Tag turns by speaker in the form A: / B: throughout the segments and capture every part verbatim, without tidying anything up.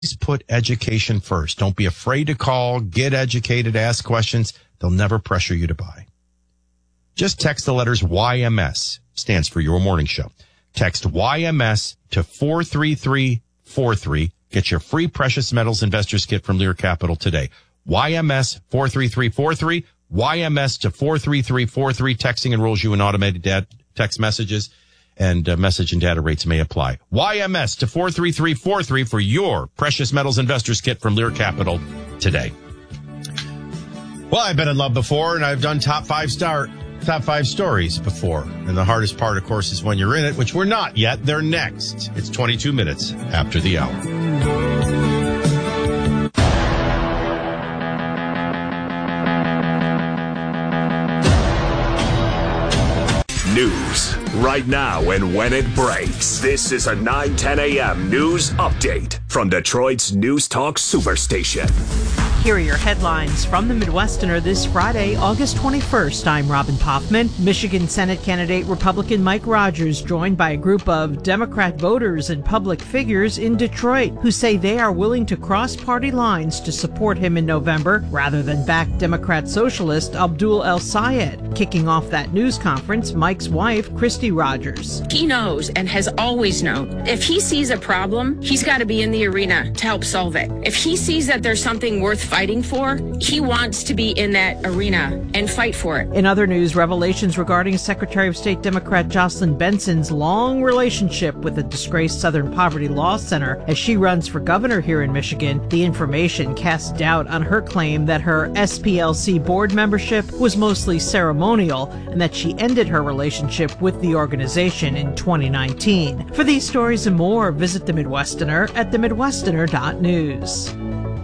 A: put education first. Don't be afraid to call, get educated, ask questions. They'll never pressure you to buy. Just text the letters Y M S, stands for Your Morning Show. Text Y M S to four three three four three. Get your free precious metals investors kit from Lear Capital today. Y M S four three three four three. Y M S to four three three four three. Texting enrolls you in automated data, text messages, and uh, message and data rates may apply. Y M S to four three three four three for your precious metals investors kit from Lear Capital today. Well, I've been in love before, and I've done top five star, top five stories before. And the hardest part, of course, is when you're in it, which we're not yet. They're next. It's twenty-two minutes after the hour.
B: News right now and when it breaks. This is a nine ten a.m. news update from Detroit's News Talk Superstation.
C: Here are your headlines from the Midwesterner this Friday, August twenty-first. I'm Robin Poffman. Michigan Senate candidate Republican Mike Rogers joined by a group of Democrat voters and public figures in Detroit who say they are willing to cross party lines to support him in November rather than back Democrat socialist Abdul El-Sayed. Kicking off that news conference, Mike's wife, Christy Rogers.
D: He knows and has always known if he sees a problem, he's got to be in the arena to help solve it. If he sees that there's something worth fighting for, he wants to be in that arena and fight for it.
C: In other news, revelations regarding Secretary of State Democrat Jocelyn Benson's long relationship with the disgraced Southern Poverty Law Center as she runs for governor here in Michigan. The information casts doubt on her claim that her S P L C board membership was mostly ceremonial and that she ended her relationship with the organization in twenty nineteen. For these stories and more, visit The Midwesterner at the midwesterner dot news.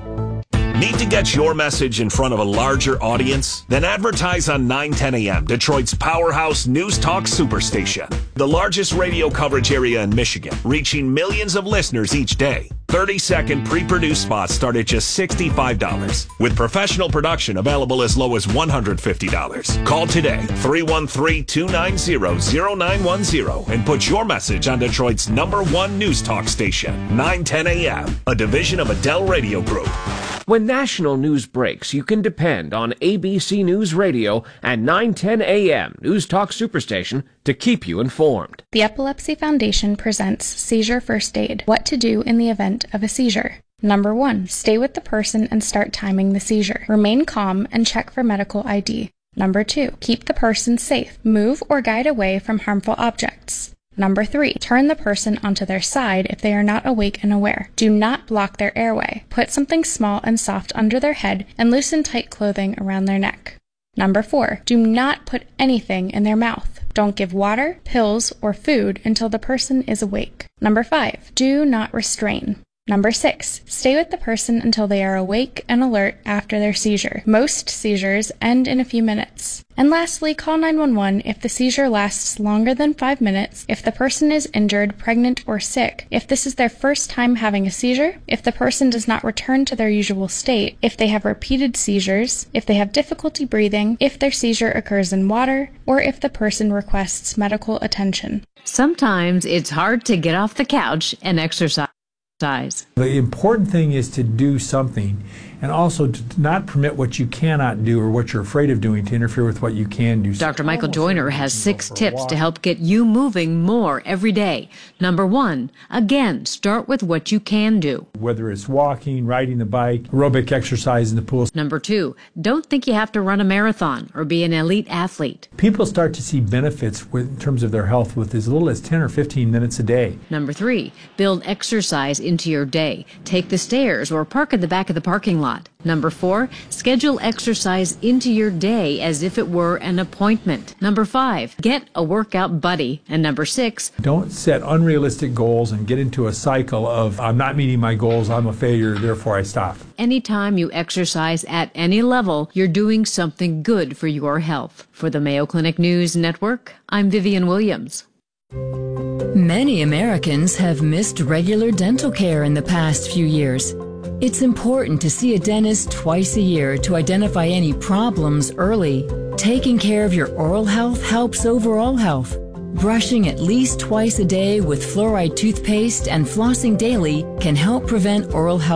B: Need to get your message in front of a larger audience? Then advertise on nine ten a.m., Detroit's powerhouse news talk superstation. The largest radio coverage area in Michigan, reaching millions of listeners each day. thirty-second pre-produced spots start at just sixty-five dollars, with professional production available as low as one hundred fifty dollars. Call today, three one three, two nine zero, zero nine one zero, and put your message on Detroit's number one news talk station, nine ten a.m., a division of Adele Radio Group.
E: When national news breaks, you can depend on A B C News Radio and nine ten a.m. News Talk Superstation to keep you informed.
F: The Epilepsy Foundation presents Seizure First Aid, what to do in the event of a seizure. Number one, stay with the person and start timing the seizure. Remain calm and check for medical I D. Number two, keep the person safe. Move or guide away from harmful objects. Number three, turn the person onto their side if they are not awake and aware. Do not block their airway. Put something small and soft under their head and loosen tight clothing around their neck. Number four, do not put anything in their mouth. Don't give water, pills, or food until the person is awake. Number five, do not restrain. Number six, stay with the person until they are awake and alert after their seizure. Most seizures end in a few minutes. And lastly, call nine one one if the seizure lasts longer than five minutes, if the person is injured, pregnant, or sick, if this is their first time having a seizure, if the person does not return to their usual state, if they have repeated seizures, if they have difficulty breathing, if their seizure occurs in water, or if the person requests medical attention.
G: Sometimes it's hard to get off the couch and exercise.
H: The important thing is to do something, and also to not permit what you cannot do or what you're afraid of doing to interfere with what you can do.
G: Doctor Michael Joyner has six tips to help get you moving more every day. Number one, again, start with what you can do. Whether it's walking, riding the bike, aerobic exercise in the pool. Number two, don't think you have to run a marathon or be an elite athlete. People start to see benefits with, in terms of their health with as little as ten or fifteen minutes a day. Number three, build exercise into your day. Take the stairs or park at the back of the parking lot. Number four, schedule exercise into your day as if it were an appointment. Number five, get a workout buddy. And number six,
H: don't set unrealistic goals and get into a cycle of, I'm not meeting my goals, I'm a failure, therefore I stop.
G: Anytime you exercise at any level, you're doing something good for your health. For the Mayo Clinic News Network, I'm Vivian Williams.
I: Many Americans have missed regular dental care in the past few years. It's important to see a dentist twice a year to identify any problems early. Taking care of your oral health helps overall health. Brushing at least twice a day with fluoride toothpaste and flossing daily can help prevent oral health